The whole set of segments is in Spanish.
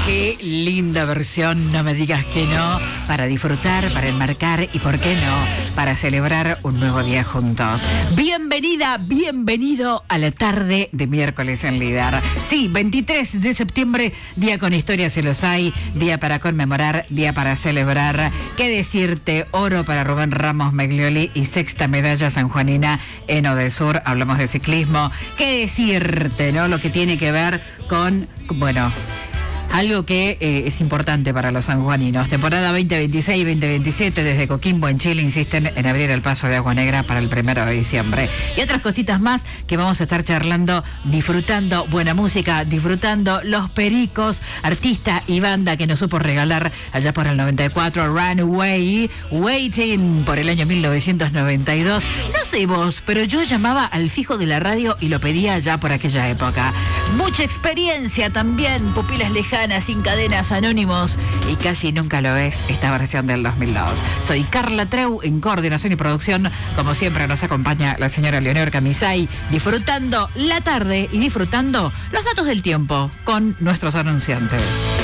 Qué linda versión, no me digas que no, para disfrutar, para enmarcar y, ¿por qué no?, para celebrar un nuevo día juntos. Bienvenida, bienvenido a la tarde de miércoles en Líder. Sí, 23 de septiembre, día con historia se los hay, día para conmemorar, día para celebrar. ¿Qué decirte? Oro para Rubén Ramos Meglioli y sexta medalla sanjuanina en Odesur. Hablamos de ciclismo. ¿Qué decirte, no? Lo que tiene que ver con, bueno, algo que es importante para los sanjuaninos. Temporada 2026-2027 desde Coquimbo en Chile insisten en abrir el paso de Agua Negra para el 1 de diciembre. Y otras cositas más que vamos a estar charlando, disfrutando buena música, disfrutando Los Pericos, artista y banda que nos supo regalar allá por el 94, Runaway, Waiting por el año 1992. No sé vos, pero yo llamaba al fijo de la radio y lo pedía ya por aquella época. Mucha experiencia también, Pupilas Lejanas, Sin Cadenas, Anónimos y Casi Nunca Lo Es, esta versión del 2002. Soy Carla Treu en coordinación y producción. Como siempre nos acompaña la señora Leonor Camisay, disfrutando la tarde y disfrutando los datos del tiempo con nuestros anunciantes.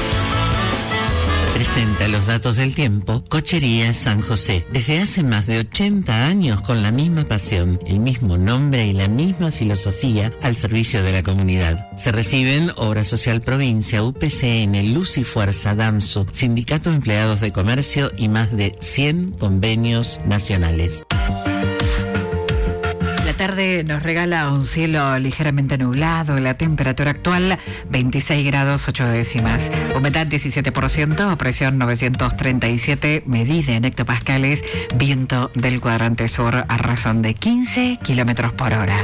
Presenta los datos del tiempo Cochería San José. Desde hace más de 80 años con la misma pasión, el mismo nombre y la misma filosofía al servicio de la comunidad. Se reciben Obra Social Provincia, UPCN, Luz y Fuerza, DAMSU, Sindicato de Empleados de Comercio y más de 100 convenios nacionales. La tarde nos regala un cielo ligeramente nublado, la temperatura actual 26 grados 8 décimas, humedad 17%, presión 937, medida en hectopascales, viento del cuadrante sur a razón de 15 kilómetros por hora.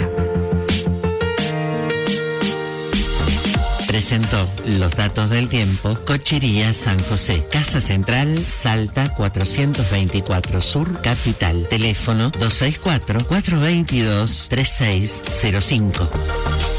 Presentó los datos del tiempo Cochería San José. Casa Central, Salta 424 Sur, Capital. Teléfono 264-422-3605.